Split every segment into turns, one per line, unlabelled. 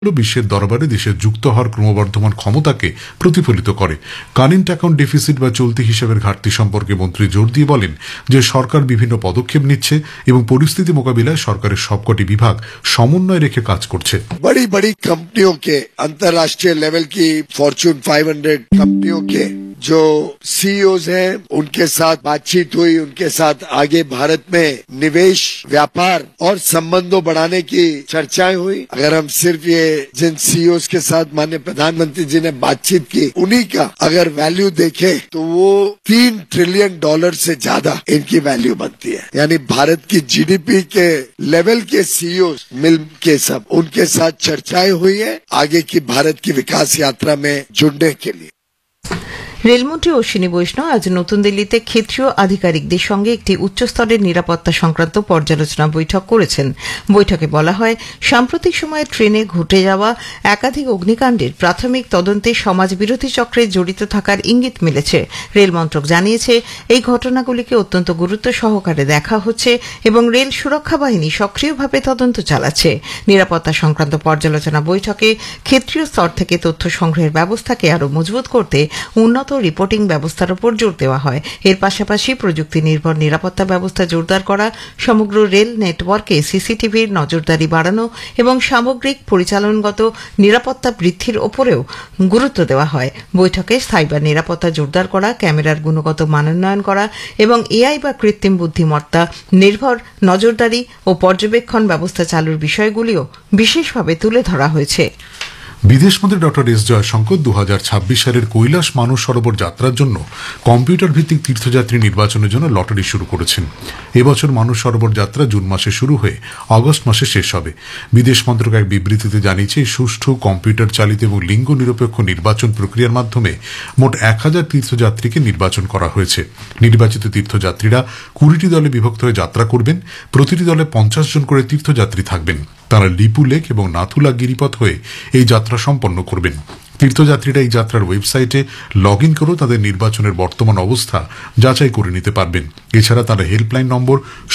বিশ্বের দরবারে দেশের যুক্ত হওয়ার ক্রমবর্ধমান ক্ষমতাকে প্রতিফলিত করে। কারেন্ট অ্যাকাউন্ট ডেফিসিট বা চলতি হিসাবের ঘাটতি সম্পর্কে মন্ত্রী জোর দিয়ে বলেন যে সরকার বিভিন্ন পদক্ষেপ নিচ্ছে এবং পরিস্থিতি মোকাবিলায় সরকারের সবকটি বিভাগ সমন্বয় রেখে কাজ করছে।
बड़ी बड़ी कंपनियों के अंतर्राष्ट्रीय लेवल की फॉर्च्यून 500 कंपनियों के जो सीईओज हैं उनके साथ बातचीत हुई, उनके साथ आगे भारत में निवेश, व्यापार और संबंधों बढ़ाने की चर्चाएं हुई। अगर हम सिर्फ ये जिन सीईओज के साथ माननीय प्रधानमंत्री जी ने बातचीत की उन्हीं का अगर वैल्यू देखें तो वो $3 ट्रिलियन से ज्यादा इनकी वैल्यू बनती है। यानी भारत की जीडीपी के लेवल के सीईओ मिल के सब उनके साथ चर्चाएं हुई है आगे की भारत की विकास यात्रा में जुड़ने के लिए।
রেলমন্ত্রী অশ্বিনী বৈষ্ণব আজ নতুন দিল্লিতে ক্ষেত্রীয় আধিকারিকদের সঙ্গে একটি উচ্চস্তরের নিরাপত্তা সংক্রান্ত পর্যালোচনা বৈঠক করেছেন। বৈঠকে বলা হয়, সাম্প্রতিক সময়ে ট্রেনে ঘটে যাওয়া একাধিক অগ্নিকাণ্ডের প্রাথমিক তদন্তে সমাজবিরোধী চক্রে জড়িত থাকার ইঙ্গিত মিলেছে। রেল মন্ত্রক জানিয়েছে, এই ঘটনাগুলিকে অত্যন্ত গুরুত্ব সহকারে দেখা হচ্ছে এবং রেল সুরক্ষা বাহিনী সক্রিয়ভাবে তদন্ত চালাচ্ছে। নিরাপত্তা সংক্রান্ত পর্যালোচনা বৈঠকে ক্ষেত্রীয় স্তর থেকে তথ্য সংগ্রহের ব্যবস্থাকে আরও মজবুত করতে উন্নত রিপোর্টিং ব্যবস্থার উপর জোর দেওয়া হয়। এর পাশাপাশি প্রযুক্তি নির্ভর নিরাপত্তা ব্যবস্থা জোরদার করা, সমগ্র রেল নেটওয়ার্কে সিসিটিভির নজরদারি বাড়ানো এবং সামগ্রিক পরিচালনগত নিরাপত্তা বৃদ্ধির ওপরেও গুরুত্ব দেওয়া হয়। বৈঠকে সাইবার নিরাপত্তা জোরদার করা, ক্যামেরার গুণগত মানোন্নয়ন করা এবং এআই বা কৃত্রিম বুদ্ধিমত্তা নির্ভর নজরদারি ও পর্যবেক্ষণ ব্যবস্থা চালুর বিষয়গুলিও বিশেষভাবে তুলে ধরা হয়েছে।
বিদেশমন্ত্রী ডক্টর এস জয়শঙ্কর 2026 সালের কৈলাস মানস সরোবর যাত্রার জন্য কম্পিউটার ভিত্তিক তীর্থযাত্রী নির্বাচনের জন্য লটারি শুরু করেছেন। এবছর মানস সরোবর যাত্রা জুন মাসে শুরু হয়ে আগস্ট মাসে শেষ হবে। বিদেশ মন্ত্রক এক বিবৃতিতে জানিয়েছে, সুষ্ঠু কম্পিউটার চালিত এবং লিঙ্গ নিরপেক্ষ নির্বাচন প্রক্রিয়ার মাধ্যমে মোট 1000 তীর্থযাত্রীকে নির্বাচন করা হয়েছে। নির্বাচিত তীর্থযাত্রীরা 20টি দলে বিভক্ত হয়ে যাত্রা করবেন। প্রতিটি দলে 50 জন করে তীর্থযাত্রী থাকবেন। তারা লিপু লেক এবং নাথুলা গিরিপথ হয়ে এই যাত্রা সম্পন্ন করবেন। তীর্থযাত্রীরা এই যাত্রার ওয়েবসাইটে লগ ইন করেও তাদের নির্বাচনের বর্তমান অবস্থা যাচাই করে নিতে পারবেন। এছাড়া তারা হেল্পলাইন নম্বর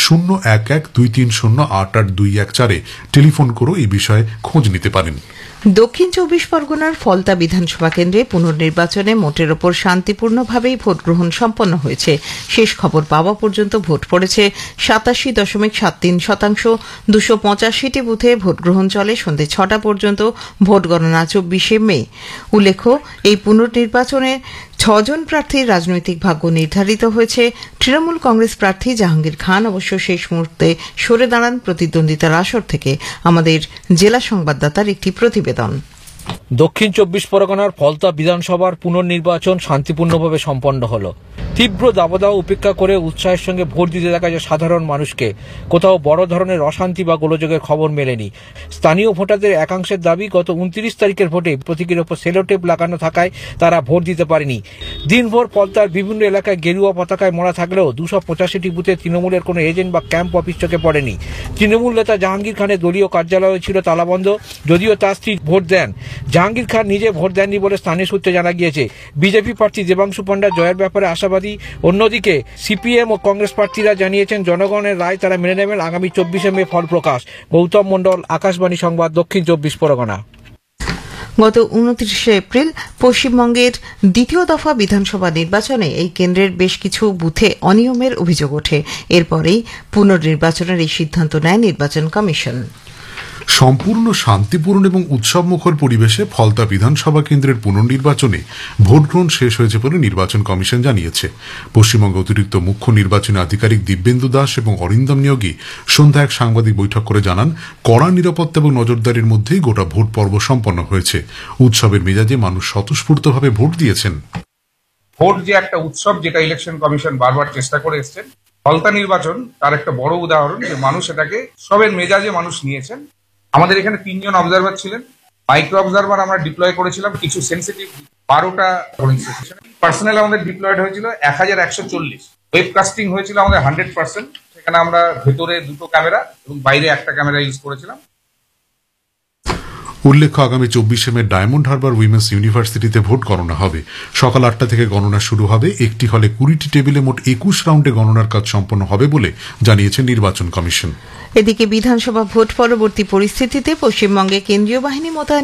0112308821 টেলিফোন করেও এই বিষয়ে খোঁজ নিতে পারেন।
দক্ষিণ 24 পরগনার ফলতা বিধানসভা কেন্দ্রে পুনর্নির্বাচনে মোটের ওপর শান্তিপূর্ণভাবেই ভোট গ্রহণ সম্পন্ন হয়েছে। শেষ খবর পাওয়া পর্যন্ত ভোট পড়েছে 87.73%। 285টি বুথে ভোট গ্রহণ চলে সন্ধ্যে 6টা পর্যন্ত। ভোট গণনা 24 মে। উল্লেখ্য, এই পুনর্নির্বাচনে 6 জন প্রার্থীর রাজনৈতিক ভাগ্য নির্ধারিত হয়েছে। তৃণমূল কংগ্রেস প্রার্থী জাহাঙ্গীর খান অবশ্য শেষ মুহূর্তে সরে দাঁড়ান প্রতিদ্বন্দ্বিতার আসর থেকে। আমাদের জেলা সংবাদদাতার একটি প্রতিবেদন।
দক্ষিণ 24 পরগনার ফলতা বিধানসভার পুনর্নির্বাচন শান্তিপূর্ণভাবে সম্পন্ন হলো। তীব্র দাবদাহ উপেক্ষা করে উৎসাহের সঙ্গে ভোট দিতে দেখা যায় সাধারণ মানুষকে। কোথাও বড় ধরনের অশান্তি বা গোলযোগের খবর মেলেনি। স্থানীয় ভোটারদের একাংশের দাবি, গত 29 তারিখের ভোটে প্রতীকের ওপর সেলোটেপ লাগানো থাকায় তারা ভোট দিতে পারেনি। দিনভর ফলতার বিভিন্ন এলাকায় গেরুয়া পতাকায় মোড়া থাকলেও 285টি বুথে তৃণমূলের কোনো এজেন্ট বা ক্যাম্প অফিস চোখে পড়েনি। তৃণমূল নেতা জাহাঙ্গীর খানের দলীয় কার্যালয় ছিল তালাবন্ধ, যদিও তার স্ত্রী ভোট দেন। জাহাঙ্গীর খান নিজে ভোট দেননি বলে স্থানীয় সূত্রে জানা গিয়েছে। বিজেপি প্রার্থী দেবাংশু পান্ডা জয়ের ব্যাপারে আশাবাদী। অন্যদিকে সিপিএম ও কংগ্রেস প্রার্থীরা জানিয়েছেন জনগণের রায় তারা মেনে নেবেন। আগামী 24 মে ফল প্রকাশ। গৌতম মণ্ডল, আকাশবাণী সংবাদ, দক্ষিণ 24 পরগনা।
গত 29 এপ্রিল পশ্চিমবঙ্গের দ্বিতীয় দফা বিধানসভা নির্বাচনে এই কেন্দ্রের বেশ কিছু বুথে অনিয়মের অভিযোগ ওঠে। এরপরেই পুনর্নির্বাচনের এই সিদ্ধান্ত নেয় নির্বাচন কমিশন।
সম্পূর্ণ শান্তিপূর্ণ এবং উৎসবমুখর পরিবেশে ফলতা বিধানসভা কেন্দ্রের পুনর্নির্বাচনে ভোট গ্রহণ শেষ হয়েছে বলে নির্বাচন কমিশন জানিয়েছে। পশ্চিমবঙ্গ অতিরিক্ত মুখ্য নির্বাচনী আধিকারিক দিব্যেন্দু দাস এবং অরিন্দম নিয়োগী সন্ধ্যা এক সাংবাদিক বৈঠক করে জানান, কড়া নিরাপত্তা এবং নজরদারির মধ্যেই গোটা ভোট পর্ব সম্পন্ন হয়েছে। উৎসবের মেজাজে মানুষ স্বতঃস্ফূর্তভাবে ভোট দিয়েছেন।
ভোট যে একটা উৎসব, যেটা ইলেকশন কমিশন বারবার চেষ্টা করে এসছেন, ফলতা নির্বাচন তার একটা বড় উদাহরণ যে মানুষ এটাকে সবের মেজাজে মানুষ নিয়েছেন। আমাদের এখানে 3 জন অবজারভার ছিলেন। মাইক্রো অবজারভার আমরা ডিপ্লয় করেছিলাম কিছু সেন্সিটিভ 12টা পার্সোনাল আমাদের ডিপ্লয়েড হয়েছিল 1140। ওয়েবকাস্টিং হয়েছিল আমাদের 100%। সেখানে আমরা ভেতরে 2টো ক্যামেরা এবং বাইরে একটা ক্যামেরা ইউজ করেছিলাম।
উল্লেখ্য, আগামী 24 মে ডায়মন্ড হারবার উইমেন্স ইউনিভার্সিটিতে ভোট গণনা হবে। সকাল 8টা থেকে গণনা শুরু হবে। একটি হলে 20টি টেবিলে মোট 21 রাউন্ডে গণনার কাজ সম্পন্ন হবে বলে জানিয়েছে নির্বাচন কমিশন।
এদিকে বিধানসভা ভোট পরবর্তী পরিস্থিতিতে পশ্চিমবঙ্গে কেন্দ্রীয় বাহিনী মোতায়েন